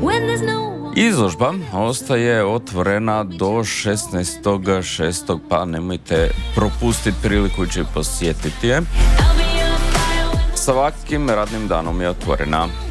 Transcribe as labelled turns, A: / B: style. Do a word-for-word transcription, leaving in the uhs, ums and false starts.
A: Izložba ostaje otvorena do šesnaestog šestog pa nemojte propustiti priliku će posjetiti je. Svakim radnim danom je otvorena.